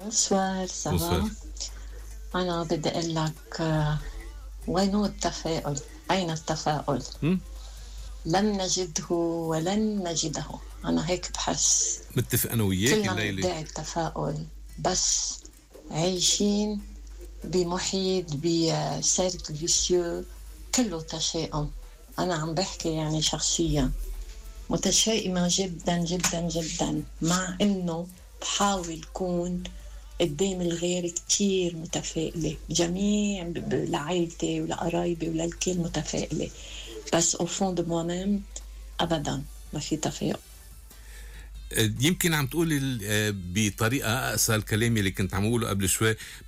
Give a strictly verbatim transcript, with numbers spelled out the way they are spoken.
بونسوار بونسوار. سافا. أنا بدي أقول لك آه، وين هو التفاؤل؟ أين التفاؤل؟ هم؟ لن نجده ولن نجده. أنا هيك بحس. متفق أنا وياك كلنا الليلة. بندعي التفاؤل بس عايشين بمحيط بسيرك فيسيو كله تشاؤم. أنا عم بحكي يعني شخصيا متشائمة جدا جدا جدا، مع إنه بحاول كون قدام الغير كتير متفائلة، جميع ب- ب- لعائلتي ولقرايبي وللكل متفائلة، بس au fond de moi-même أبدا ما في تفاؤل. يمكن عم تقولي ال- آه، بطريقة أقسى الكلام اللي كنت عم أقوله قبل شوي.